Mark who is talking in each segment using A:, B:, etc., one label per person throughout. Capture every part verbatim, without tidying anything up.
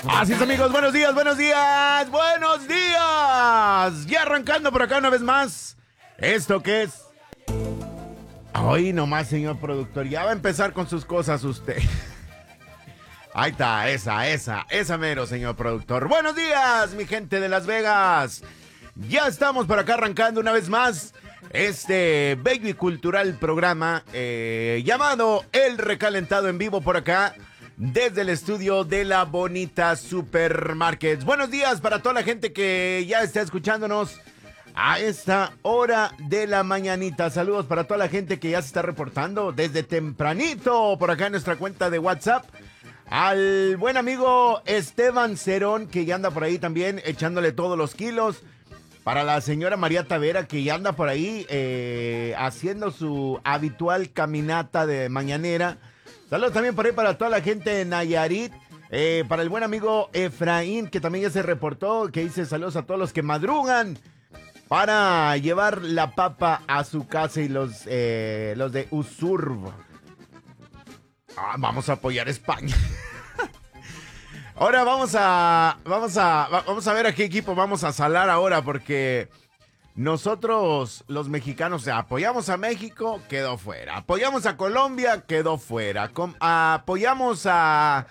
A: Así es, amigos, buenos días, buenos días, buenos días. Ya arrancando por acá una vez más. ¿Esto qué es? Hoy nomás, señor productor, ya va a empezar con sus cosas usted. Ahí está, esa, esa, esa mero, señor productor. Buenos días, mi gente de Las Vegas. Ya estamos por acá arrancando una vez más este baby cultural programa eh, llamado El Recalentado en vivo por acá desde el estudio de la Bonita Supermarkets. Buenos días para toda la gente que ya está escuchándonos a esta hora de la mañanita. Saludos para toda la gente que ya se está reportando desde tempranito por acá en nuestra cuenta de WhatsApp. Al buen amigo Esteban Cerón, que ya anda por ahí también echándole todos los kilos. Para la señora María Tavera, que ya anda por ahí eh, haciendo su habitual caminata de mañanera. Saludos también por ahí para toda la gente de Nayarit. Eh, para el buen amigo Efraín, que también ya se reportó, que dice saludos a todos los que madrugan para llevar la papa a su casa y los, eh, los de Usurb. Ah, vamos a apoyar a España. Ahora vamos a, vamos a, vamos a ver a qué equipo vamos a salar ahora, porque nosotros, los mexicanos, o sea, apoyamos a México, quedó fuera. Apoyamos a Colombia, quedó fuera. Com, apoyamos a,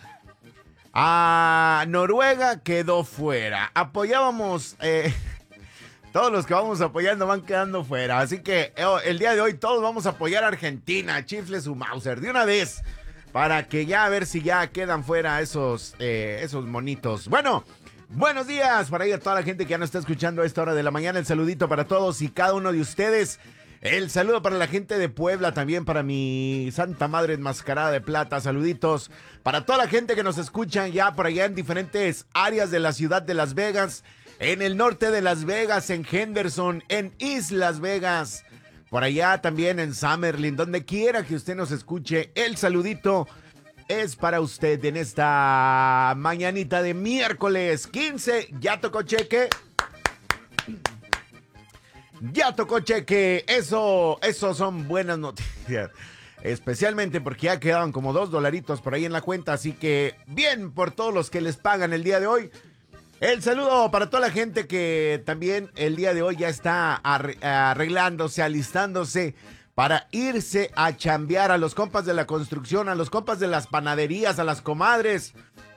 A: a Noruega, quedó fuera. Apoyábamos, eh, todos los que vamos apoyando van quedando fuera. Así que eh, el día de hoy todos vamos a apoyar a Argentina. Chifle su Mauser de una vez, para que ya a ver si ya quedan fuera esos, eh, esos monitos. Bueno, buenos días para ahí a toda la gente que ya nos está escuchando a esta hora de la mañana. El saludito para todos y cada uno de ustedes. El saludo para la gente de Puebla, también para mi Santa Madre Enmascarada de Plata. Saluditos para toda la gente que nos escucha ya por allá en diferentes áreas de la ciudad de Las Vegas. En el norte de Las Vegas, en Henderson, en East Las Vegas. Por allá también en Summerlin, donde quiera que usted nos escuche, el saludito es para usted en esta mañanita de miércoles quince. Ya tocó cheque. Ya tocó cheque. Eso, eso son buenas noticias. Especialmente porque ya quedaban como dos dolaritos por ahí en la cuenta. Así que bien por todos los que les pagan el día de hoy. El saludo para toda la gente que también el día de hoy ya está arreglándose, alistándose para irse a chambear, a los compas de la construcción, a los compas de las panaderías, a las comadres,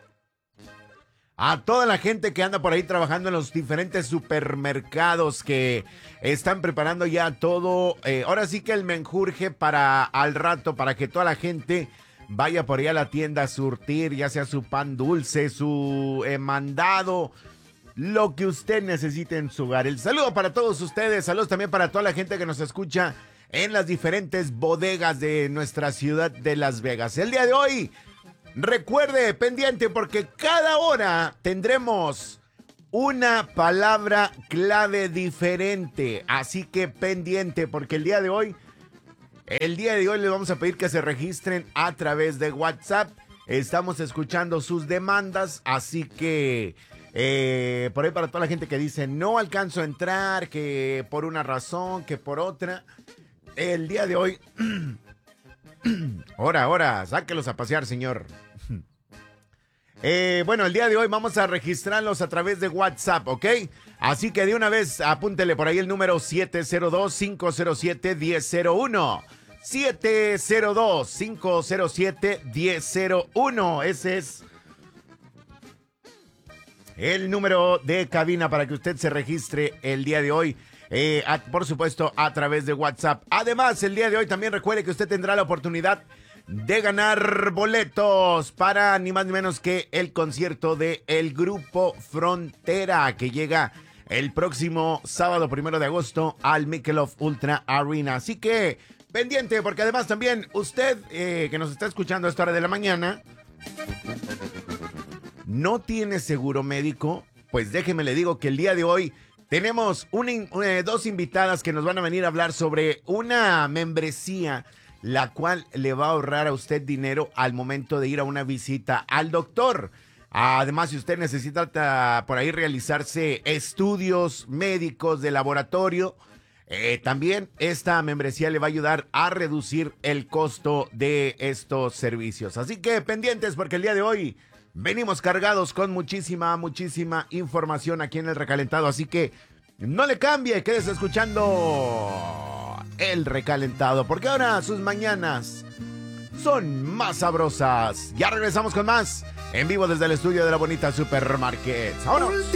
A: a toda la gente que anda por ahí trabajando en los diferentes supermercados que están preparando ya todo. Eh, ahora sí que el menjurje para al rato, para que toda la gente vaya por ahí a la tienda a surtir, ya sea su pan dulce, su eh, mandado, lo que usted necesite en su hogar. El saludo para todos ustedes, saludos también para toda la gente que nos escucha en las diferentes bodegas de nuestra ciudad de Las Vegas. El día de hoy, recuerde, pendiente, porque cada hora tendremos una palabra clave diferente. Así que pendiente, porque el día de hoy El día de hoy les vamos a pedir que se registren a través de WhatsApp. Estamos escuchando sus demandas, así que eh, por ahí para toda la gente que dice no alcanzo a entrar, que por una razón, que por otra. El día de hoy, ahora, ahora, sáquelos a pasear, señor. Eh, bueno, el día de hoy vamos a registrarlos a través de WhatsApp, ¿ok? Así que de una vez apúntele por ahí el número siete cero dos, cinco cero siete, uno cero cero uno. siete cero dos, cinco cero siete, uno cero cero uno. Ese es el número de cabina para que usted se registre el día de hoy. Eh, a, por supuesto, a través de WhatsApp. Además, el día de hoy también recuerde que usted tendrá la oportunidad de ganar boletos para ni más ni menos que el concierto de el Grupo Frontera, que llega el próximo sábado primero de agosto al Michelob Ultra Arena. Así que pendiente, porque además también usted eh, que nos está escuchando a esta hora de la mañana no tiene seguro médico. Pues déjeme le digo que el día de hoy tenemos una, eh, dos invitadas que nos van a venir a hablar sobre una membresía, la cual le va a ahorrar a usted dinero al momento de ir a una visita al doctor. Además, si usted necesita por ahí realizarse estudios médicos de laboratorio, eh, también esta membresía le va a ayudar a reducir el costo de estos servicios. Así que pendientes, porque el día de hoy venimos cargados con muchísima, muchísima información aquí en El Recalentado, así que no le cambie, quédese escuchando El Recalentado, porque ahora sus mañanas son más sabrosas. Ya regresamos con más, en vivo desde el estudio de la bonita Supermarket. ¡Vámonos!